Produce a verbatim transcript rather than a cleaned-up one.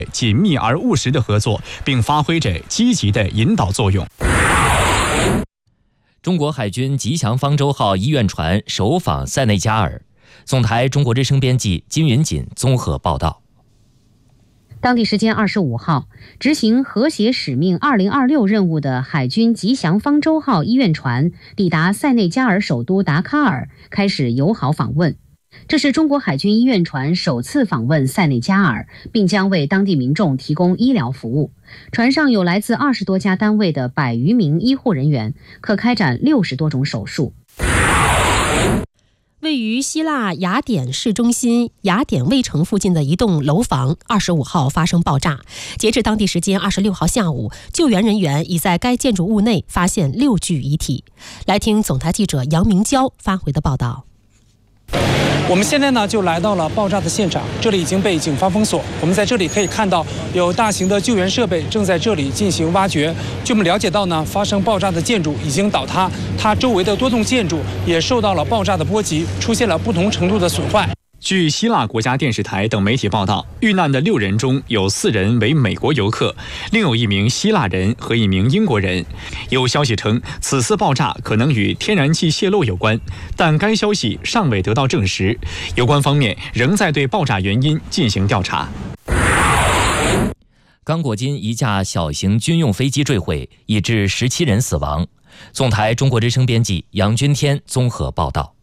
紧密而务实的合作，并发挥着积极的引导作用。 中国海军吉祥方舟号医院船首访塞内加尔。总台中国之声编辑金云锦综合报道。 当地时间二十五号，执行和谐使命二零二六任务的海军吉祥方舟号医院船抵达塞内加尔首都达喀尔，开始友好访问。这是中国海军医院船首次访问塞内加尔，并将为当地民众提供医疗服务。船上有来自二十多家单位的百余名医护人员，可开展六十多种手术。 位于希腊雅典市中心雅典卫城附近的一栋楼房，二十五号发生爆炸。截至当地时间二十六号下午，救援人员已在该建筑物内发现六具遗体。来听总台记者杨明娇发回的报道。 我们现在呢就来到了爆炸的现场，这里已经被警方封锁。我们在这里可以看到有大型的救援设备正在这里进行挖掘。据我们了解到呢，发生爆炸的建筑已经倒塌，它周围的多栋建筑也受到了爆炸的波及，出现了不同程度的损坏。 据希腊国家电视台等媒体报道，遇难的六人中有四人为美国游客，另有一名希腊人和一名英国人。有消息称，此次爆炸可能与天然气泄漏有关，但该消息尚未得到证实。有关方面仍在对爆炸原因进行调查。 刚果金一架小型军用飞机坠毁，已致十七人死亡。总台中国之声编辑杨军天综合报道。